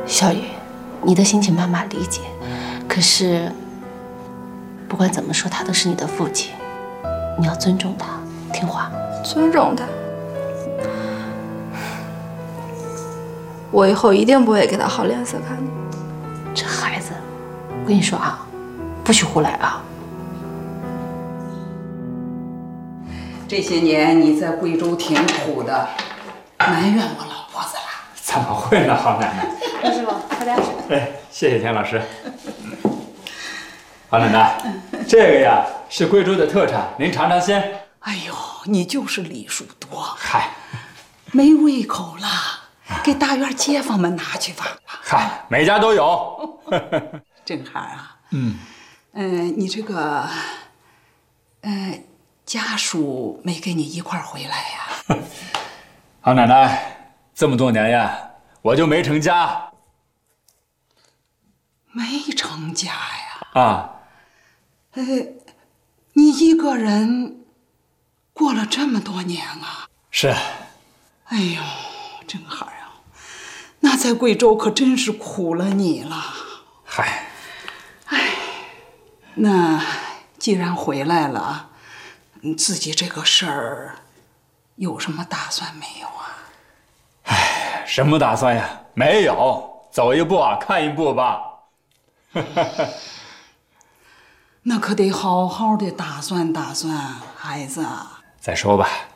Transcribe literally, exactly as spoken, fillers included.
小雨，你的心情妈妈理解，可是不管怎么说，他都是你的父亲，你要尊重他，听话。 尊重他，我以后一定不会给他好脸色看的。 这孩子，我跟你说啊，不许胡来啊！ 这些年你在贵州挺苦的，埋怨我老婆子了。 怎么会呢，郝奶奶？ 老师傅，快点。 哎，谢谢田老师。郝奶奶，这个呀是贵州的特产，您尝尝鲜。 哎呦，你就是礼数多， 嗨， 没胃口了，给大院街坊们拿去吧。 嗨，每家都有。 正好啊， 嗯， 嗯、呃，你这个，呃，家属没跟你一块儿回来呀？ 郝奶奶，这么多年呀，我就没成家。 没成家呀？ 啊， 呃，你一个人过了这么多年啊？ 是。 哎呦，正好啊，那在贵州可真是苦了你了。 嗨， 哎，那既然回来了，自己这个事儿有什么打算没有啊？ 哎，什么打算呀？没有，走一步啊，看一步吧。 那可得好好的打算打算，孩子。 再说吧。